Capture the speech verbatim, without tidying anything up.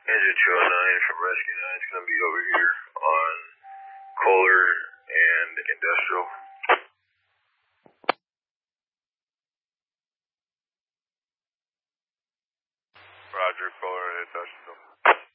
Engine two oh nine from Rescue nine is going to be over here on Kohler and Industrial. Roger, Kohler and Industrial.